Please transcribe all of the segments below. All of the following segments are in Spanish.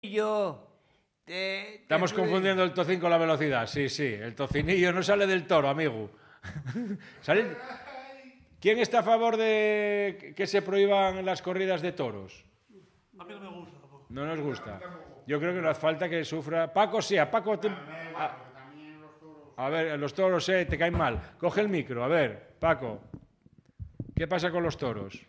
Yo. Estamos confundiendo el tocín con la velocidad. Sí, sí. El tocinillo no sale del toro, amigo. ¿Sale? ¿Quién está a favor de que se prohíban las corridas de toros? A mí no me gusta tampoco. No nos gusta. Yo creo que no hace falta que sufra. Paco, sí, a Paco. A ver, los toros, te caen mal. Coge el micro, a ver, Paco. ¿Qué pasa con los toros?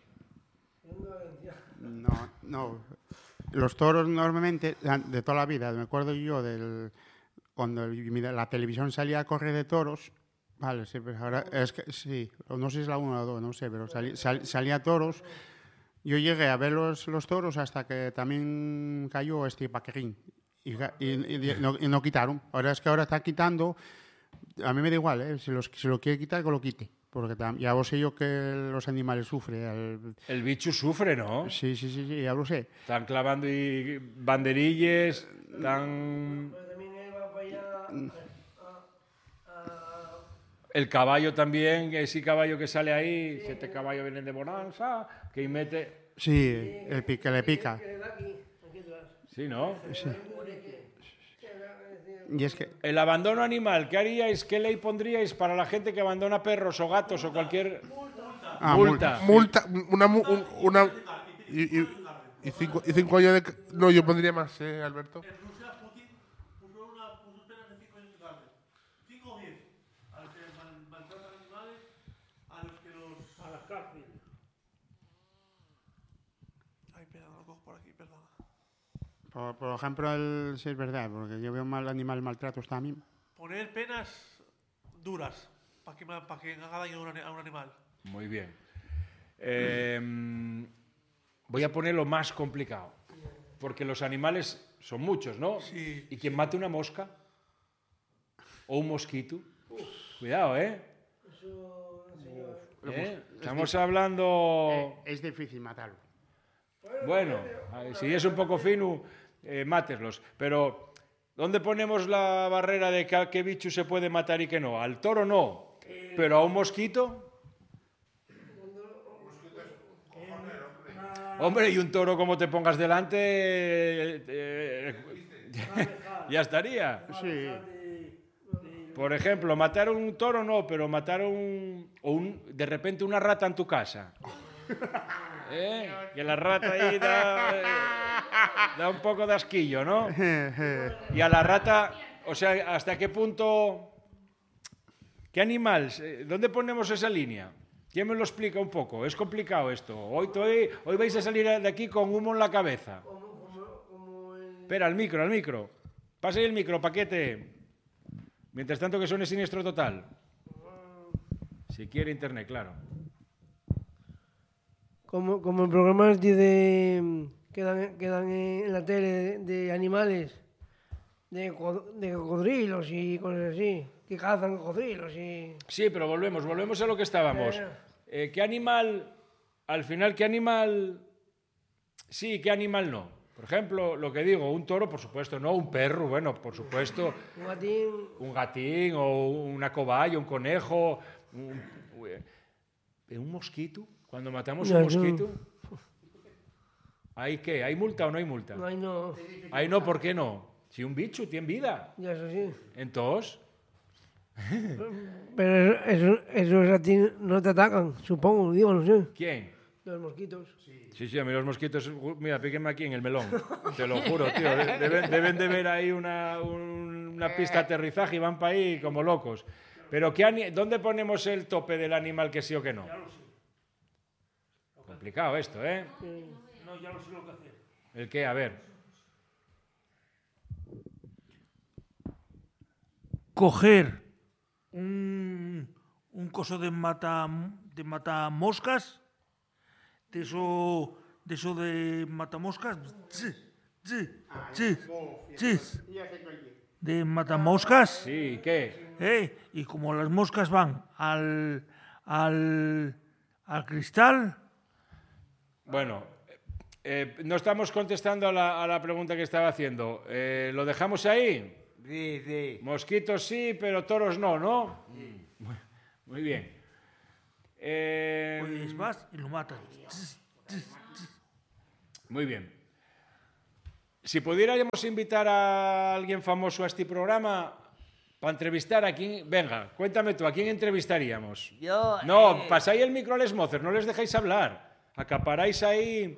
No. Los toros normalmente, de toda la vida, me acuerdo yo cuando la televisión salía a correr de toros, vale, sí, pero ahora es que sí, no sé si es la 1 o la 2, no sé, pero salía toros. Yo llegué a ver los toros hasta que también cayó Paquerín y no quitaron. Ahora está quitando, a mí me da igual, si lo quiere quitar, que lo quite. Porque ya lo sé yo que los animales sufren. El bicho sufre, ¿no? Sí, ya lo sé. Están clavando y banderillas, están... El caballo también, ese caballo que sale ahí, 7 caballos vienen de bonanza, que mete... Sí, el que le pica. Sí, ¿no? Sí. Y es que... El abandono animal, ¿qué haríais? ¿Qué ley pondríais para la gente que abandona perros o gatos o cualquier... Multa. Multa, y 5 años de... No, yo pondría más, Alberto. En Rusia Putin puso penas de 5 años de cárcel. 5 o 10. A los que maltratan animales, a los que los... A las cárceles. Ay, perdón, lo cojo por aquí, perdón. Por ejemplo, sí es verdad, porque yo veo mal animal maltratos también. Poner penas duras para que haga daño a un animal. Muy bien. Voy a poner lo más complicado, porque los animales son muchos, ¿no? Sí. ¿Y quien mate una mosca? ¿O un mosquito? Cuidado, ¿eh? Estamos hablando... Es difícil matarlo. Bueno, si es un poco fino, máteslos. Pero, ¿dónde ponemos la barrera de qué bicho se puede matar y qué no? Al toro no, pero a un mosquito... Hombre, y un toro como te pongas delante, ya estaría. Sí. Por ejemplo, matar un toro no, pero matar de repente una rata en tu casa. Que la rata ahí da un poco de asquillo, ¿no? Y a la rata, o sea, ¿hasta qué punto? ¿Qué animal? ¿Dónde ponemos esa línea? ¿Quién me lo explica un poco? Es complicado esto. Hoy vais a salir de aquí con humo en la cabeza. Espera, al micro. Pasa ahí el micro, paquete. Mientras tanto que suene Siniestro Total. Si quiere internet, claro. Como el programa que dan en la tele de animales, de cocodrilos y cosas así, que cazan cocodrilos y... Sí, pero volvemos a lo que estábamos. ¿Qué animal, al final, qué animal sí, qué animal no? Por ejemplo, lo que digo, un toro, por supuesto, no, un perro, bueno, por supuesto. Un gatín o una cobaya, un conejo. ¿Un mosquito? Cuando matamos un mosquito. ¿Hay qué? ¿Hay multa o no hay multa? Ay, no. Ay, no, ¿por qué no? Si un bicho tiene vida. Ya, eso sí. Entonces... Pero esos a ti no te atacan, supongo, digo, no sé. ¿Quién? Los mosquitos. Sí, a mí los mosquitos... Mira, píquenme aquí en el melón. Te lo juro, tío. Deben de ver ahí una pista de aterrizaje y van para ahí como locos. Pero ¿dónde ponemos el tope del animal que sí o que no? Complicado esto, ¿eh? Sí. No, ya no sé lo que hacer. ¿El qué? A ver. Coger un coso de mata moscas, de eso de matamoscas, de matamoscas. Sí, ¿qué? Y como las moscas van al cristal. Bueno, no estamos contestando a la pregunta que estaba haciendo. ¿Lo dejamos ahí? Sí. Mosquitos sí, pero toros no, ¿no? Muy bien. Pues vas y lo matas. Muy bien. Si pudiéramos invitar a alguien famoso a este programa para entrevistar a quién... Venga, cuéntame tú, ¿a quién entrevistaríamos? Yo, No, pasáis el micro a les mozos, no les dejáis hablar. Acaparáis ahí...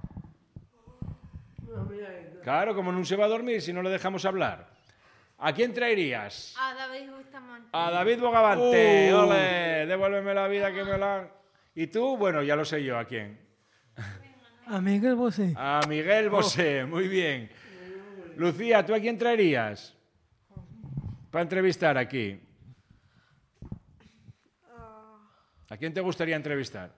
Claro, como no se va a dormir si no le dejamos hablar. ¿A quién traerías? A David Bustamante. A David Bogavante. ¡Ole! Devuélveme la vida que me la... ¿Y tú? Bueno, ya lo sé yo, ¿a quién? A Miguel Bosé. A Miguel Bosé, muy bien. Lucía, ¿tú a quién traerías? Para entrevistar aquí. ¿A quién te gustaría entrevistar?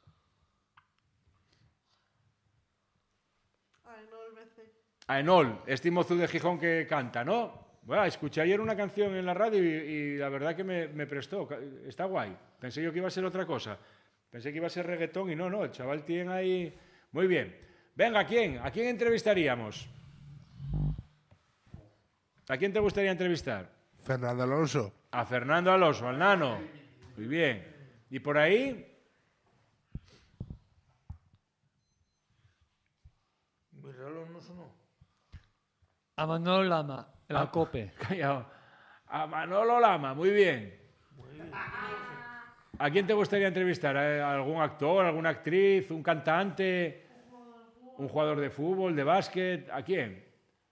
A Enol, este mozo de Gijón que canta, ¿no? Bueno, escuché ayer una canción en la radio y la verdad que me prestó. Está guay. Pensé yo que iba a ser otra cosa. Pensé que iba a ser reggaetón y no, el chaval tiene ahí... Muy bien. Venga, ¿a quién? ¿A quién entrevistaríamos? ¿A quién te gustaría entrevistar? Fernando Alonso. A Fernando Alonso, al nano. Muy bien. ¿Y por ahí? A Manolo Lama, la COPE. Callao. A Manolo Lama, muy bien. ¿A quién te gustaría entrevistar? ¿A algún actor, alguna actriz, un cantante, un jugador de fútbol, de básquet? ¿A quién?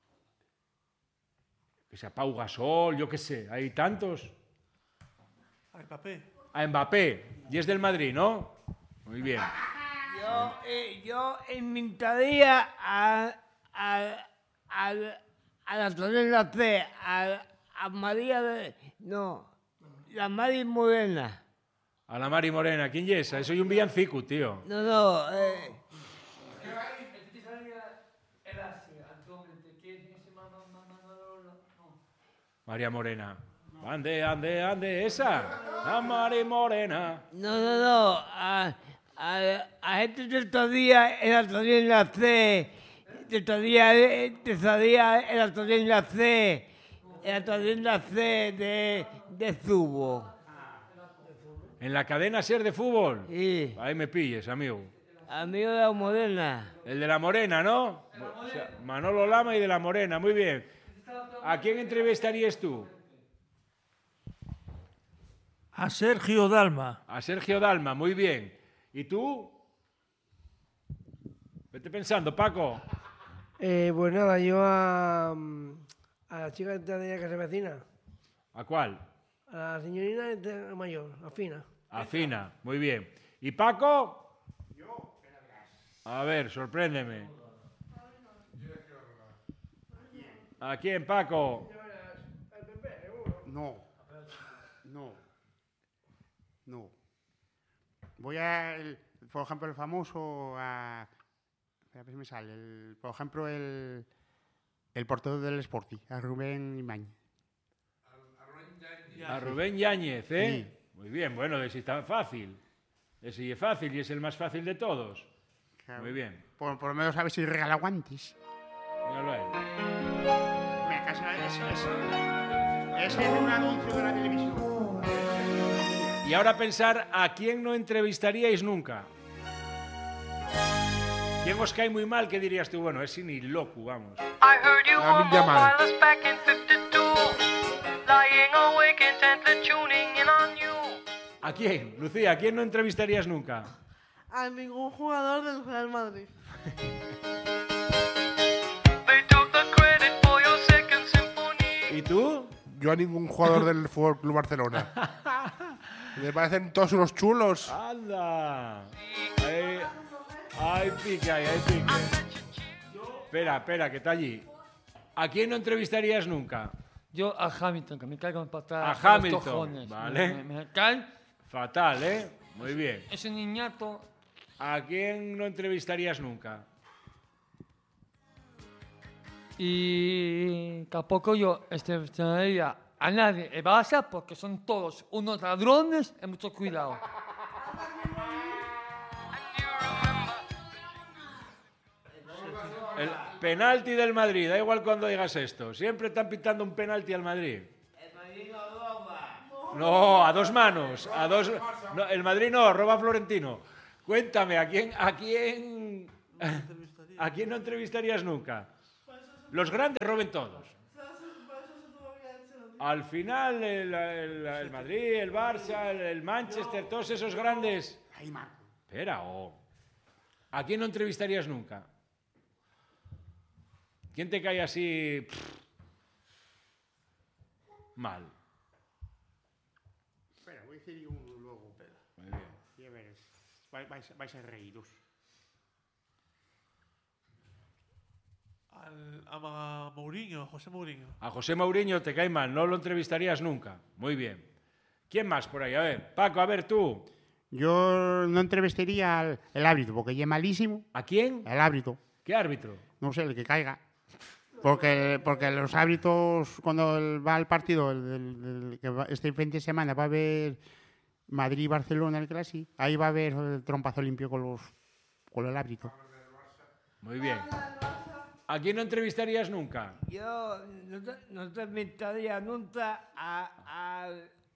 Que sea Pau Gasol, yo qué sé, hay tantos. A Mbappé. A Mbappé, y es del Madrid, ¿no? Muy bien. yo invitaría a la Torena C, a María de... No, la Mari Morena. A la Mari Morena, ¿quién es esa? Soy un villancico, tío. No, María Morena. Ande, esa. La Mari Morena. no, a gente de estos días en la Torena C, de estos días en la Torena C, en la Torena C de Zubo. En la cadena SER de fútbol. Sí. Ahí me pilles, amigo. Amigo de la Morena. El de la Morena, ¿no? O sea, Manolo Lama y de la Morena, muy bien. ¿A quién entrevistarías tú? A Sergio Dalma. A Sergio Dalma, muy bien. ¿Y tú? Vete pensando, Paco. Pues nada, yo a la chica de que se vecina, ¿A cuál? a la señorita mayor, a Fina. A Fina, muy bien. ¿Y Paco? A ver, sorpréndeme. ¿A quién, Paco? No. Voy a, por ejemplo, el famoso, a ver si me sale, por ejemplo, el portero del Sporting, a Rubén Imañez. A Rubén Yáñez, ¿eh? Sí. Muy bien, bueno, ese está fácil. Ese es fácil y es el más fácil de todos. Claro. Muy bien. Por lo menos a ver si regala guantes. Míralo a él. Me casa es un anuncio de la televisión. Y ahora pensar a quién no entrevistaríais nunca. ¿Quién os cae muy mal? ¿Qué dirías tú? Bueno, es ni loco, vamos. I heard you Lamin were Yamal. wireless back in 52, lying awake intently tuning in on you. ¿A quién? Lucía, ¿a quién no entrevistarías nunca? A ningún jugador del Real Madrid. They took the credit for your second symphony. ¿Y tú? Yo a ningún jugador del Fútbol Club Barcelona. Me parecen todos unos chulos. ¡Anda! Ay, pique, ay, pique. Espera, que está allí. ¿A quién no entrevistarías nunca? Yo a Hamilton, que me caigo en patadas. A los Hamilton, cojones. vale. Me caen. Fatal, ¿eh? Muy bien. Ese niñato. ¿A quién no entrevistarías nunca? Y tampoco yo entrevistaría a nadie en Barça porque son todos unos ladrones y mucho cuidado. El penalti del Madrid, da igual cuando digas esto. Siempre están pitando un penalti al Madrid. No, a dos manos. No, el Madrid no, roba Florentino. Cuéntame, ¿a quién no entrevistarías nunca? Pues Los grandes roben todos. Al final, el Madrid, el Barça, el Manchester, todos esos grandes... Ahí, Marco. Espera, ¿a quién no entrevistarías nunca? ¿Quién te cae así... mal? Espera, voy a decir uno luego. Muy bien. Y a ver, vais a reíros. A Mourinho, a José Mourinho. A José Mourinho te cae mal, no lo entrevistarías nunca. Muy bien. ¿Quién más por ahí? A ver, Paco, a ver tú. Yo no entrevistaría al árbitro, porque es malísimo. ¿A quién? El árbitro. ¿Qué árbitro? No sé, el que caiga. Porque los árbitros, cuando va al partido, este fin de semana va a haber Madrid-Barcelona, el clásico, ahí va a haber el trompazo limpio con el árbitro. Muy bien. ¿A quién no entrevistarías nunca? Yo no entrevistaría nunca a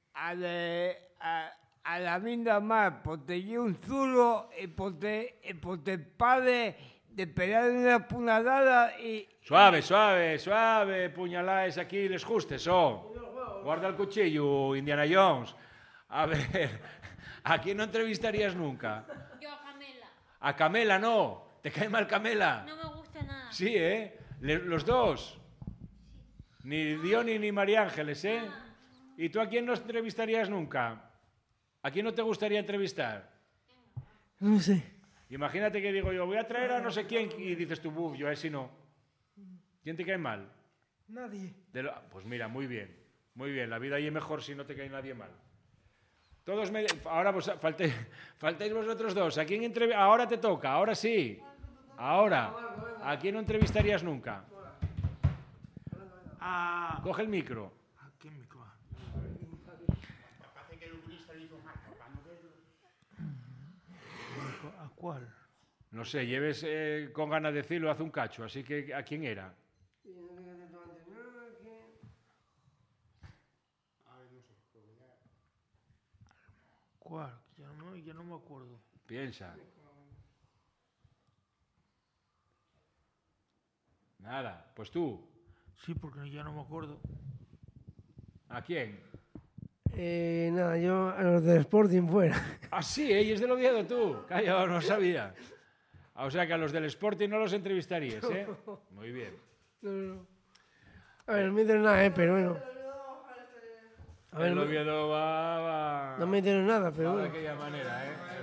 la minda más, porque yo un zulo y porque padre de pegar una puñalada y... Suave, puñalaes aquí les justes, Guarda el cuchillo, Indiana Jones. A ver, ¿a quién no entrevistarías nunca? Yo a Camela. A Camela no. ¿Te cae mal Camela? No me gusta nada. Sí, los dos. Ni Diony ni María Ángeles, ¿Y tú a quién no entrevistarías nunca? ¿A quién no te gustaría entrevistar? No sé. Imagínate que digo yo, voy a traer a no sé quién y dices tú, buf, yo a ese no. ¿Quién te cae mal? Nadie. Pues mira, muy bien. Muy bien, la vida ahí es mejor si no te cae nadie mal. Ahora pues, faltáis vosotros dos. ¿A quién ahora te toca, ahora sí. Ahora. ¿A quién no entrevistarías nunca? Coge el micro. ¿A quién me coja? ¿A cuál? No sé, lleves con ganas de decirlo hace un cacho, así que ¿a quién era? ¿Cuál? Ya no me acuerdo. Piensa. Nada, pues tú. Sí, porque ya no me acuerdo. ¿A quién? Nada, yo a los del Sporting fuera. Ah, sí, y es del Oviedo tú. Calla, no sabía. O sea que a los del Sporting no los entrevistarías, ¿eh? Muy bien. No. A ver, no me dieron nada, pero bueno. A ver, El Oviedo va... no me dieron nada, pero de bueno. aquella manera, ¿eh?